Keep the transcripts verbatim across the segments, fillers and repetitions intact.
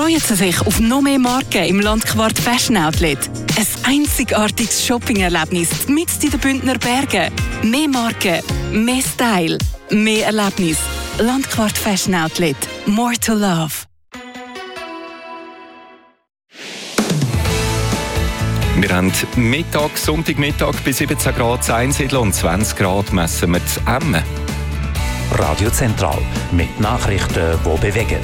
Freuen Sie sich auf noch mehr Marken im Landquart Fashion Outlet. Ein einzigartiges Shopping-Erlebnis mitten in den Bündner Bergen. Mehr Marken, mehr Style, mehr Erlebnis. Landquart Fashion Outlet. More to love. Wir haben Mittag, Sonntagmittag bis siebzehn Grad zu Einsiedeln und zwanzig Grad messen wir zu Emmen. Radio Zentral mit Nachrichten, die bewegen.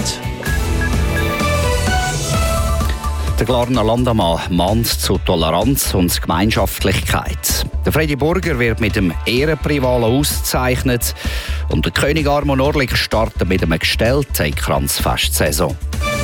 Der Glarner Landamann mahnt zu Toleranz und Gemeinschaftlichkeit. Der Freddy Burger wird mit dem Ehrenprival ausgezeichnet und der König Armon Orlik startet mit einem gestellten Kranzfestsaison.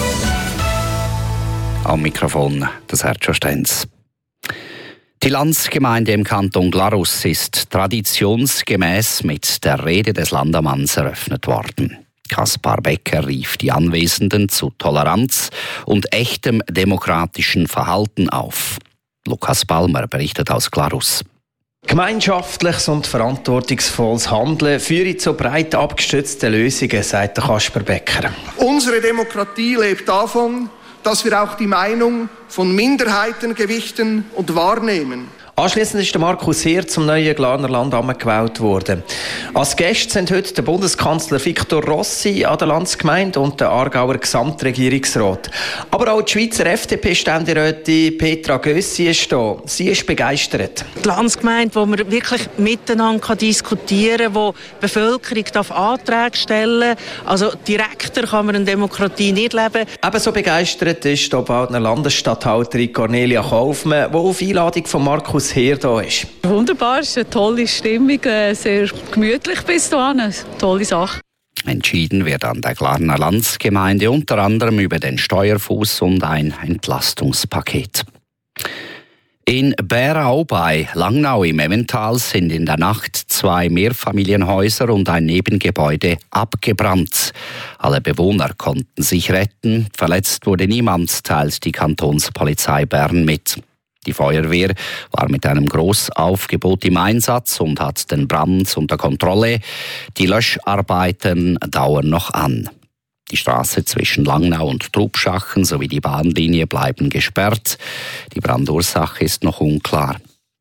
Am Mikrofon das Sergio Stenz. Die Landsgemeinde im Kanton Glarus ist traditionsgemäß mit der Rede des Landamanns eröffnet worden. Kaspar Becker rief die Anwesenden zu Toleranz und echtem demokratischen Verhalten auf. Lukas Palmer berichtet aus Glarus. Gemeinschaftliches und verantwortungsvolles Handeln führe zu breit abgestützten Lösungen, sagt Kaspar Becker. Unsere Demokratie lebt davon, dass wir auch die Meinung von Minderheiten gewichten und wahrnehmen. Anschliessend ist der Markus Heer zum neuen Glarner Landamann gewählt worden. Als Gäste sind heute der Bundeskanzler Victor Rossi an der Landsgemeinde und der Aargauer Gesamtregierungsrat. Aber auch die Schweizer F D P-Ständerätin Petra Gössi ist da. Sie ist begeistert. Die Landsgemeinde, wo man wirklich miteinander diskutieren kann, wo die Bevölkerung darf Anträge stellen darf. Also direkter kann man eine Demokratie nicht leben. Ebenso begeistert ist die Obwaldner Landesstatthalterin Cornelia Kaufmann, die auf Einladung von Markus Heer da ist. Wunderbar, es ist eine tolle Stimmung, sehr gemütlich bis dahin, eine tolle Sache. Entschieden wird an der Glarner Landsgemeinde unter anderem über den Steuerfuss und ein Entlastungspaket. In Bärau bei Langnau im Emmental sind in der Nacht zwei Mehrfamilienhäuser und ein Nebengebäude abgebrannt. Alle Bewohner konnten sich retten, verletzt wurde niemand, teilt die Kantonspolizei Bern mit. Die Feuerwehr war mit einem Grossaufgebot im Einsatz und hat den Brand unter Kontrolle. Die Löscharbeiten dauern noch an. Die Straße zwischen Langnau und Trubschachen sowie die Bahnlinie bleiben gesperrt. Die Brandursache ist noch unklar.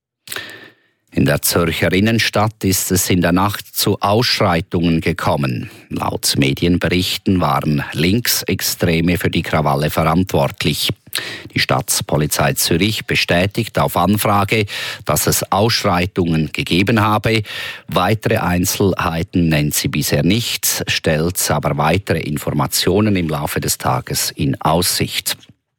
In der Zürcher Innenstadt ist es in der Nacht zu Ausschreitungen gekommen. Laut Medienberichten waren Linksextreme für die Krawalle verantwortlich. Die Staatspolizei Zürich bestätigt auf Anfrage, dass es Ausschreitungen gegeben habe. Weitere Einzelheiten nennt sie bisher nicht, stellt aber weitere Informationen im Laufe des Tages in Aussicht.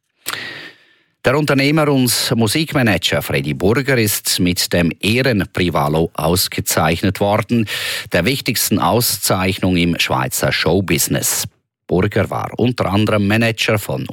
Der Unternehmer und Musikmanager Freddy Burger ist mit dem Ehrenprivalo ausgezeichnet worden, der wichtigsten Auszeichnung im Schweizer Showbusiness. Burger war unter anderem Manager von